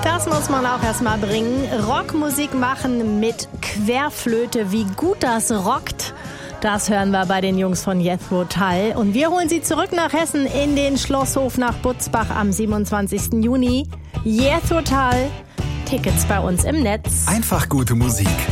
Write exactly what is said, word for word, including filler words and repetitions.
Das muss man auch erstmal bringen. Rockmusik machen mit Querflöte. Wie gut das rockt, das hören wir bei den Jungs von Jethro Tull. Und wir holen sie zurück nach Hessen in den Schlosshof nach Butzbach am siebenundzwanzigsten Juni. Jethro Tull. Tickets bei uns im Netz. Einfach gute Musik.